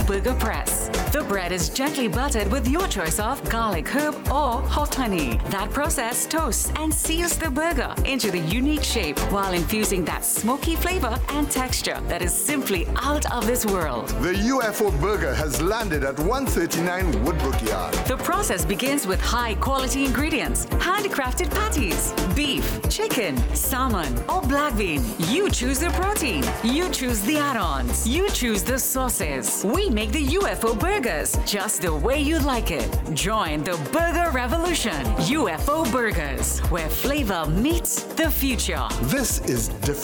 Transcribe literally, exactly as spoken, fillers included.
burger press. The bread is gently buttered with your choice of garlic, herb, or hot honey. That process toasts and seals the burger into the unique shape while infusing that smoky flavor and texture that is simply out of this world. The U F O burger has landed at one thirty-nine Woodbrook Yard. The process begins with high-quality ingredients, handcrafted patties, beef, chicken, salmon, or black bean. You choose the protein. You choose the add-ons. You choose the sauces. We make the U F O burgers just the way you like it. Join the burger revolution. U F O Burgers, where flavor meets the future. This is different.